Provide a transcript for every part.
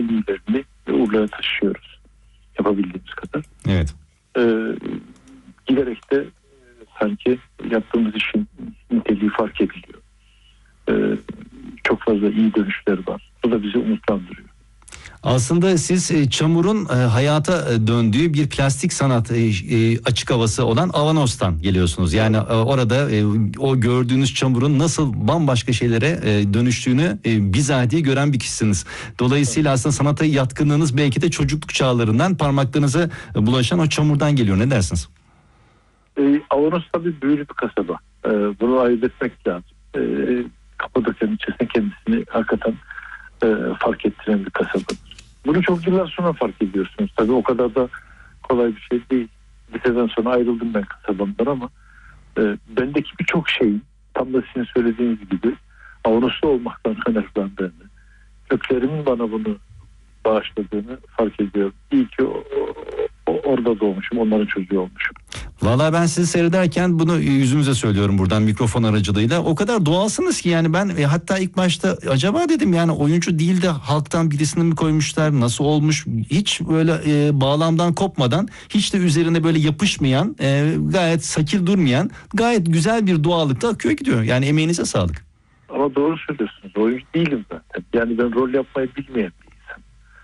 en iyilerini Urla'ya taşıyoruz. Yapabildiğimiz kadar. Evet. Giderek de sanki yaptığımız işin niteliği fark ediliyor. Çok fazla iyi dönüşler var. Bu da bizi umutlandırıyor. Aslında siz çamurun hayata döndüğü bir plastik sanat açık havası olan Avanos'tan geliyorsunuz. Yani orada o gördüğünüz çamurun nasıl bambaşka şeylere dönüştüğünü bizatihi gören bir kişisiniz. Dolayısıyla aslında sanata yatkınlığınız belki de çocukluk çağlarından parmaklarınıza bulaşan o çamurdan geliyor. Ne dersiniz? Avanos tabii büyülü bir kasaba. Bunu ayırt etmek lazım. Kapadokya'nın içerisinde kendisini hakikaten fark ettiren bir kasabadır. Bunu çok yıllar sonra fark ediyorsunuz. Tabii o kadar da kolay bir şey değil. Liseden sonra ayrıldım ben kasabamdan ama bendeki birçok şeyin tam da sizin söylediğiniz gibi Avanoslu olmaktan kaynaklandığını, köklerimin bana bunu bağışladığını fark ediyorum. İyi ki orada doğmuşum, onların çocuğu olmuşum. Vallahi ben sizi seyrederken bunu yüzümüze söylüyorum buradan mikrofon aracılığıyla. O kadar doğalsınız ki yani ben hatta ilk başta acaba dedim yani oyuncu değil de halktan birisini mi koymuşlar, nasıl olmuş, hiç böyle bağlamdan kopmadan, hiç de üzerine böyle yapışmayan, gayet sakil durmayan, gayet güzel bir doğallıkta akıyor gidiyor. Yani emeğinize sağlık. Ama doğru söylüyorsunuz. Oyuncu değilim zaten. Yani ben rol yapmayı bilmeyen bir insan.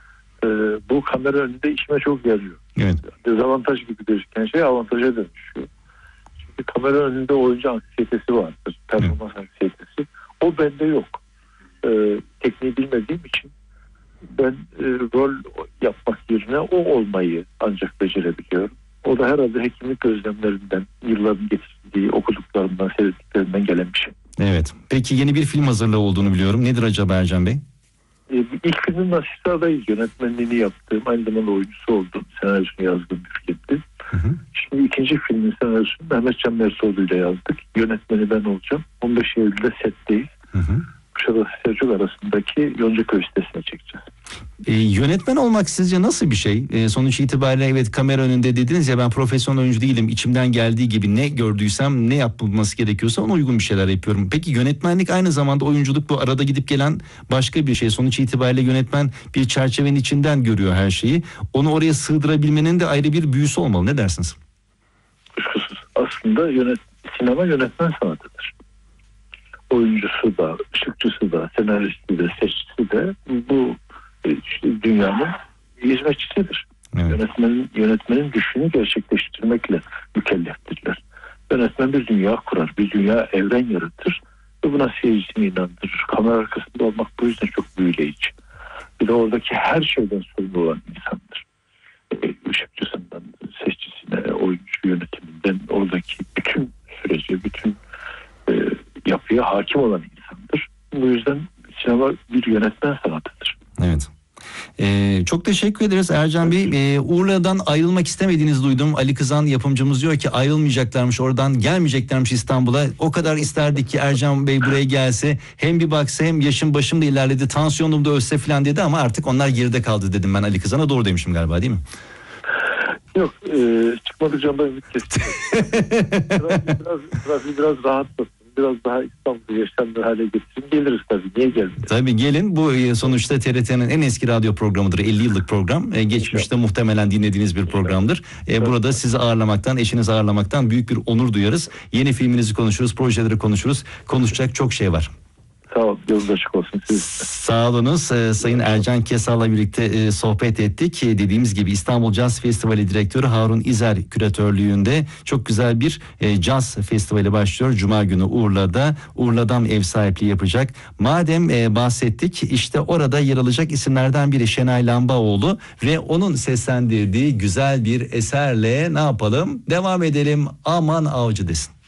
Bu kamera önünde işime çok yarıyor. Evet. Dezavantaj gibi gözüken şey avantaja dönüşüyor. Çünkü kamera önünde oyuncu anksiyetesi vardır. Performans anksiyetesi. O bende yok. Tekniği bilmediğim için ben rol yapmak yerine o olmayı ancak becerebiliyorum. O da herhalde hekimlik gözlemlerinden, yılların getirdiği, okuduklarımdan, seyrettiklerinden gelen bir şey. Evet. Peki yeni bir film hazırlığı olduğunu biliyorum. Nedir acaba Ercan Bey? İlk filmin Nasista'dayız. Yönetmenliğini yaptığım, aynı zamanda oyuncusu olduğum, senaryosunu yazdığım bir filmdi. Şimdi ikinci filmin senaryosunu Mehmet Can Mersoğlu ile yazdık. Yönetmeni ben olacağım. 15 Eylül'de setteyiz. Kuşadası Selçuk arasındaki Yoncaköy sitesine çekeceğiz. Yönetmen olmak sizce nasıl bir şey? Sonuç itibariyle evet kamera önünde dediniz ya ben profesyonel oyuncu değilim. İçimden geldiği gibi ne gördüysem ne yapılması gerekiyorsa ona uygun bir şeyler yapıyorum. Peki yönetmenlik aynı zamanda oyunculuk bu arada gidip gelen başka bir şey. Sonuç itibariyle yönetmen bir çerçevenin içinden görüyor her şeyi. Onu oraya sığdırabilmenin de ayrı bir büyüsü olmalı. Ne dersiniz? Kuşkusuz. Aslında sinema yönetmen sanatıdır. Oyuncusu da, ışıkçısı da, senaristi de, seçicisi de bu dünyanın hizmetçisidir. Evet. Yönetmenin düşünü gerçekleştirmekle mükelleftirler. Yönetmen bir dünya kurar, bir dünya evren yaratır ve buna seyircisini inandırır. Kamera arkasında olmak bu yüzden çok büyüleyici. Bir de oradaki her şeyden sorumlu olan insandır. Işıkçısından, seçicisine, oyuncu yönetiminden oradaki bütün sürece, bütün yapıya hakim olan insandır. Bu yüzden sinema bir yönetmen sanatıdır. Evet. Çok teşekkür ederiz Ercan Bey. Urla'dan ayrılmak istemediğinizi duydum. Ali Kızan yapımcımız diyor ki ayrılmayacaklarmış oradan, gelmeyeceklermiş İstanbul'a. O kadar isterdik ki Ercan Bey buraya gelse. Hem bir baksa hem yaşım başım da ilerledi. Tansiyonum da ölse falan dedi ama artık onlar geride kaldı dedim ben Ali Kızan'a. Doğru demişim galiba değil mi? Yok, çıkmadık candan ümit kestim. biraz rahatlasın. Biraz daha İstanbul'u yaşandığı hale getirin. Geliriz tabii. Niye gelmiyor? Tabii gelin. Bu sonuçta TRT'nin en eski radyo programıdır. 50 yıllık program. Geçmişte muhtemelen dinlediğiniz bir programdır. Burada sizi ağırlamaktan, eşinizi ağırlamaktan büyük bir onur duyarız. Yeni filminizi konuşuruz, projeleri konuşuruz. Konuşacak çok şey var. Sağ olun. Yolunuz açık olsun. Sağ olunuz. Sayın Ercan Kesal'la birlikte sohbet ettik. Dediğimiz gibi İstanbul Caz Festivali Direktörü Harun İzer küratörlüğünde çok güzel bir caz festivali başlıyor. Cuma günü Urla'da. Urla'dan ev sahipliği yapacak. Madem bahsettik işte orada yer alacak isimlerden biri Şenay Lambaoğlu ve onun seslendirdiği güzel bir eserle ne yapalım? Devam edelim. Aman avcı desin.